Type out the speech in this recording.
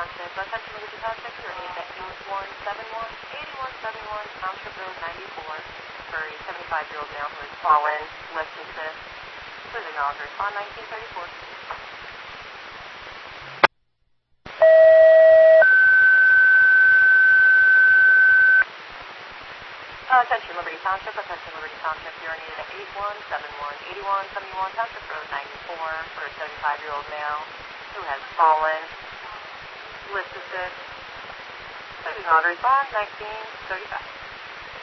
Township. Attention Liberty Township, you're needed at 8171 Township Road 94 for a 75-year-old male who has fallen, lift assist. Please acknowledge respond 1934. Attention Liberty Township, you're needed at 8171 Township Road 94 for a 75-year-old male who has fallen, lift assist. Please acknowledge respond 1935.